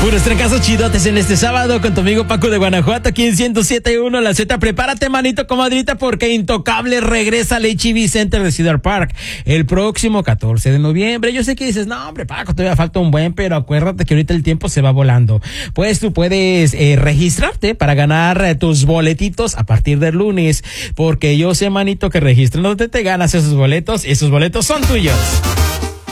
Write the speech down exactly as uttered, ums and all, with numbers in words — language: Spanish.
Puros trancazos chidotes en este sábado con tu amigo Paco de Guanajuato aquí en ciento siete punto uno La Z. Prepárate, manito, comadrita, porque Intocable regresa al H E B Center de Cedar Park el próximo catorce de noviembre. Yo sé que dices, no, hombre, Paco, todavía falta un buen, pero acuérdate que ahorita el tiempo se va volando. Pues tú puedes eh, registrarte para ganar eh, tus boletitos a partir del lunes, porque yo sé, manito, que registrándote te ganas esos boletos y esos boletos son tuyos.